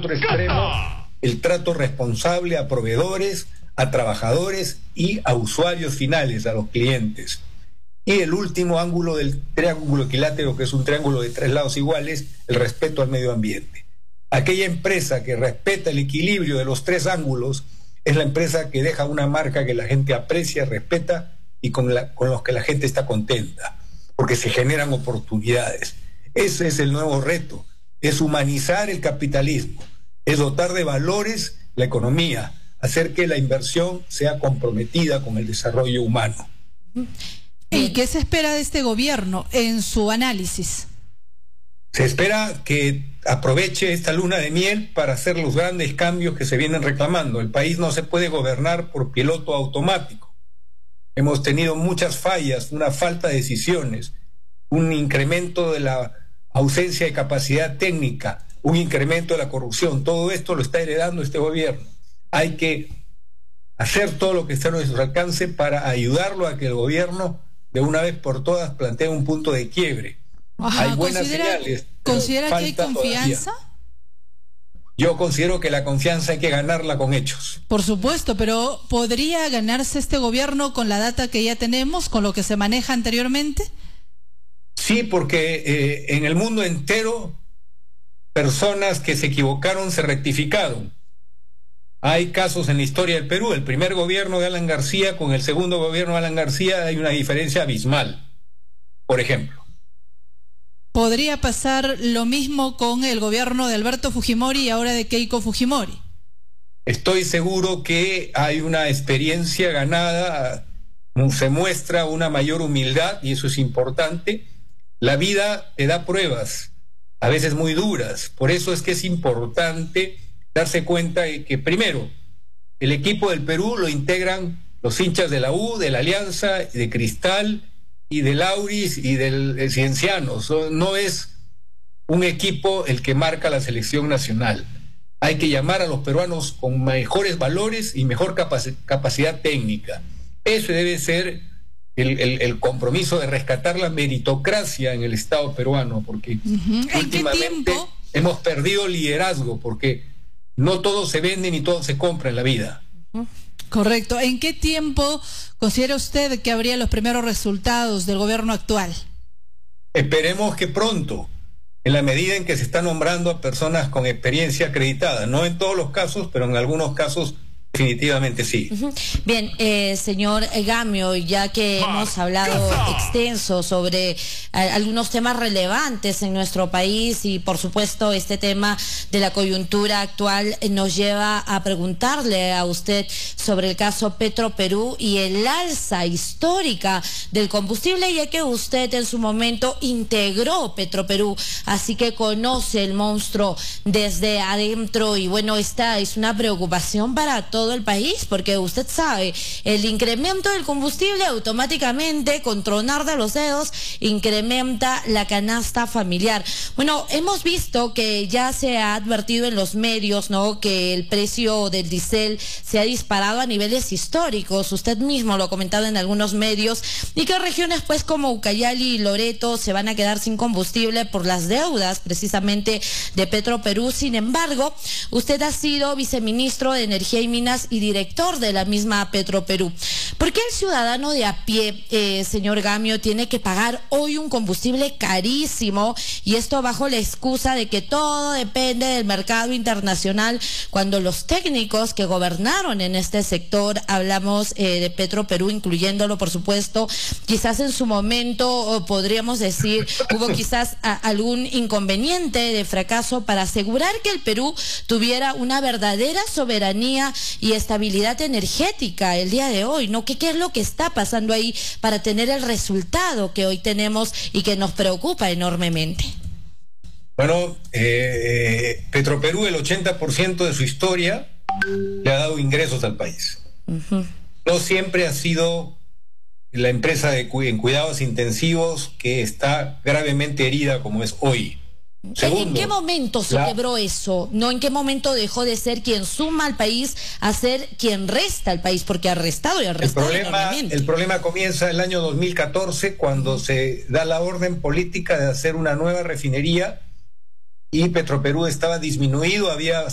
otro extremo, el trato responsable a proveedores, a trabajadores y a usuarios finales, a los clientes. Y el último ángulo del triángulo equilátero, que es un triángulo de 3 lados iguales, el respeto al medio ambiente. Aquella empresa que respeta el equilibrio de los 3 ángulos es la empresa que deja una marca que la gente aprecia, respeta y con los que la gente está contenta, porque se generan oportunidades. Ese es el nuevo reto, es humanizar el capitalismo, es dotar de valores la economía, hacer que la inversión sea comprometida con el desarrollo humano. ¿Y qué se espera de este gobierno en su análisis? Se espera que aproveche esta luna de miel para hacer los grandes cambios que se vienen reclamando. El país no se puede gobernar por piloto automático. Hemos tenido muchas fallas, una falta de decisiones, un incremento de la ausencia de capacidad técnica, un incremento de la corrupción. Todo esto lo está heredando este gobierno. Hay que hacer todo lo que esté a nuestro alcance para ayudarlo a que el gobierno de una vez por todas plantee un punto de quiebre. Ajá, hay buenas señales. ¿Considera que hay confianza? Todavía. Yo considero que la confianza hay que ganarla con hechos. Por supuesto, pero ¿podría ganarse este gobierno con la data que ya tenemos, con lo que se maneja anteriormente? Sí, porque en el mundo entero personas que se equivocaron se rectificaron. Hay casos en la historia del Perú. El primer gobierno de Alan García con el segundo gobierno de Alan García hay una diferencia abismal, por ejemplo. ¿Podría pasar lo mismo con el gobierno de Alberto Fujimori y ahora de Keiko Fujimori? Estoy seguro que hay una experiencia ganada, se muestra una mayor humildad y eso es importante. La vida te da pruebas, a veces muy duras. Por eso es que es importante darse cuenta de que, primero, el equipo del Perú lo integran los hinchas de la U, de la Alianza, de Cristal y del Auris y del Ciencianos. No es un equipo el que marca la selección nacional. Hay que llamar a los peruanos con mejores valores y mejor capacidad técnica. Ese debe ser el compromiso de rescatar la meritocracia en el Estado peruano, porque últimamente hemos perdido liderazgo, porque no todo se vende ni todo se compra en la vida. Correcto. ¿En qué tiempo considera usted que habría los primeros resultados del gobierno actual? Esperemos que pronto, en la medida en que se está nombrando a personas con experiencia acreditada. No en todos los casos, pero en algunos casos definitivamente sí. Bien, señor Gamio, ya que hemos hablado extenso sobre algunos temas relevantes en nuestro país y por supuesto este tema de la coyuntura actual nos lleva a preguntarle a usted sobre el caso Petroperú y el alza histórica del combustible, ya que usted en su momento integró Petroperú, así que conoce el monstruo desde adentro y bueno, esta es una preocupación para todo el país, porque usted sabe, el incremento del combustible automáticamente, con tronar de los dedos, incrementa la canasta familiar. Bueno, hemos visto que ya se ha advertido en los medios, ¿no?, que el precio del diésel se ha disparado a niveles históricos. Usted mismo lo ha comentado en algunos medios, y que regiones pues como Ucayali y Loreto se van a quedar sin combustible por las deudas precisamente de Petroperú. Sin embargo, usted ha sido viceministro de Energía y Minas y director de la misma Petroperú. ¿Por qué el ciudadano de a pie, señor Gamio, tiene que pagar hoy un combustible carísimo, y esto bajo la excusa de que todo depende del mercado internacional, cuando los técnicos que gobernaron en este sector, hablamos de Petroperú, incluyéndolo por supuesto, quizás en su momento podríamos decir hubo quizás algún inconveniente de fracaso para asegurar que el Perú tuviera una verdadera soberanía y estabilidad energética el día de hoy, ¿no? ¿Qué es lo que está pasando ahí para tener el resultado que hoy tenemos y que nos preocupa enormemente? Bueno, Petroperú, el 80% de su historia le ha dado ingresos al país. No siempre ha sido la empresa en cuidados intensivos que está gravemente herida como es hoy. Segundo, ¿en qué momento se quebró eso? ¿No? ¿En qué momento dejó de ser quien suma al país a ser quien resta al país? Porque ha restado y ha restado enormemente. El problema comienza el año 2014, cuando se da la orden política de hacer una nueva refinería y Petroperú estaba disminuido, había